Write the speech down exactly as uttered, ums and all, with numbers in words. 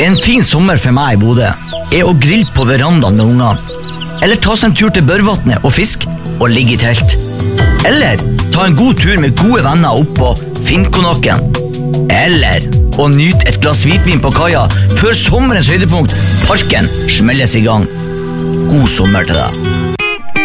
En fin sommer for meg i Bodø er å grille på verandaen med ungene. Eller ta seg en tur til Børvatnet og fisk og ligge i telt. Eller ta en god tur med gode venner opp på Finnkonakken. Eller å nyte et glass hvitvin på kaia før sommerens høydepunkt, parken, smelles i gang. God sommer til deg.